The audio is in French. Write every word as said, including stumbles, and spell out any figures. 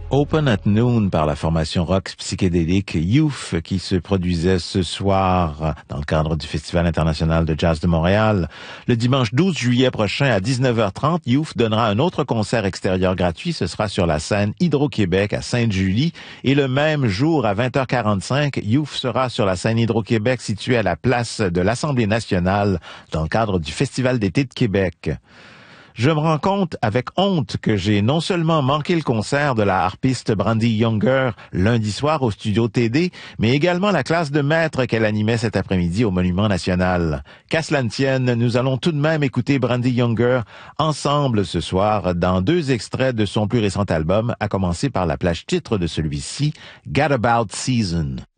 Open at Noon par la formation rock psychédélique Youth qui se produisait ce soir dans le cadre du Festival international de jazz de Montréal. Le dimanche douze juillet prochain à dix-neuf heures trente, Youth donnera un autre concert extérieur gratuit. Ce sera sur la scène Hydro-Québec à Sainte-Julie. Et le même jour à vingt heures quarante-cinq, Youth sera sur la scène Hydro-Québec située à la place de l'Assemblée nationale dans le cadre du Festival d'été de Québec. Je me rends compte avec honte que j'ai non seulement manqué le concert de la harpiste Brandy Younger lundi soir au studio T D, mais également la classe de maître qu'elle animait cet après-midi au Monument National. Qu'à cela ne tienne, nous allons tout de même écouter Brandy Younger ensemble ce soir dans deux extraits de son plus récent album, à commencer par la plage titre de celui-ci, Gadabout Season.